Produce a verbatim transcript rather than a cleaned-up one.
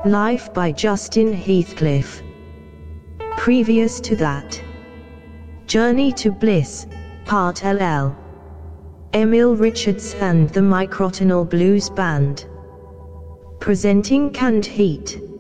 Life by Justin Heathcliff. Previous to that, Journey to Bliss, Part L L. Emil Richards and the Microtonal Blues Band. Presenting Canned Heat.